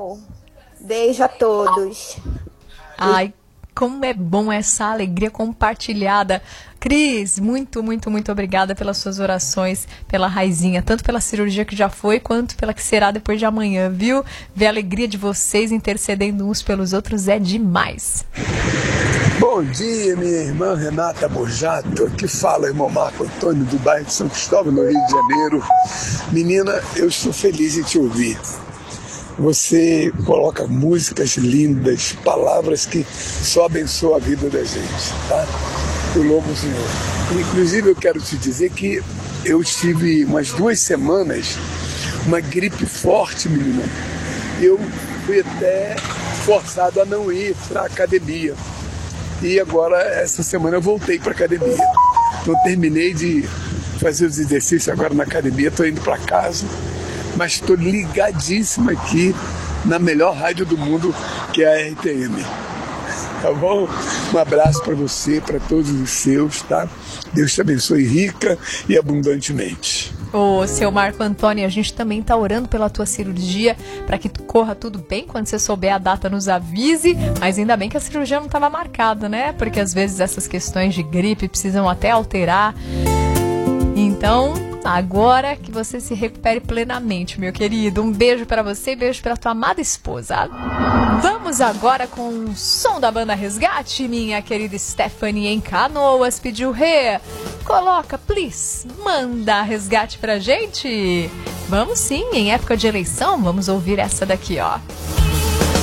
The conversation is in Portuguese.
bom. Beijo a todos. Ai, como é bom essa alegria compartilhada. Cris, muito, muito, muito obrigada pelas suas orações, pela Raizinha, tanto pela cirurgia que já foi, quanto pela que será depois de amanhã, viu? Ver a alegria de vocês intercedendo uns pelos outros é demais. Bom dia, minha irmã Renata Borjato. Aqui fala o irmão Marco Antônio, do bairro de São Cristóvão, no Rio de Janeiro. Menina, eu estou feliz em te ouvir. Você coloca músicas lindas, palavras que só abençoam a vida da gente, tá? Eu louvo o Senhor. Inclusive, eu quero te dizer que eu tive umas 2 semanas, uma gripe forte, menina. Eu fui até forçado a não ir para a academia. E agora, essa semana, eu voltei para a academia. Então, terminei de fazer os exercícios agora na academia, estou indo para casa. Mas estou ligadíssimo aqui na melhor rádio do mundo, que é a RTM. Tá bom? Um abraço para você, para todos os seus, tá? Deus te abençoe rica e abundantemente. Ô, seu Marco Antônio, a gente também tá orando pela tua cirurgia, para que corra tudo bem. Quando você souber a data, nos avise. Mas ainda bem que a cirurgia não estava marcada, né? Porque às vezes essas questões de gripe precisam até alterar. Então, agora que você se recupere plenamente, meu querido. Um beijo para você e beijo para tua amada esposa. Vamos agora com o som da banda Resgate. Minha querida Stephanie em Canoas pediu coloca, please, manda Resgate pra gente. Vamos sim, em época de eleição, vamos ouvir essa daqui, ó.